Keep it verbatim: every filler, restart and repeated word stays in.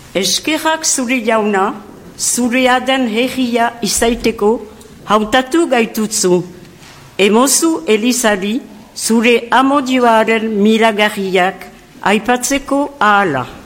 Eskerrak zure jauna, zurea den herria izaiteko hautatu gaitutzu. Emozu Elizari zure amodioaren miragarriak aipatzeko ahala.